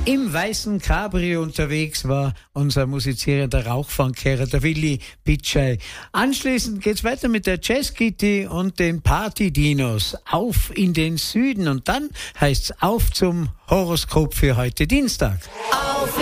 Im weißen Cabrio unterwegs war unser musizierender Rauchfangkehrer, der Willi Bitschei. Anschließend geht's weiter mit der Jazzkitty und den Party-Dinos. Auf in den Süden. Und dann heißt's auf zum Horoskop für heute Dienstag. Auf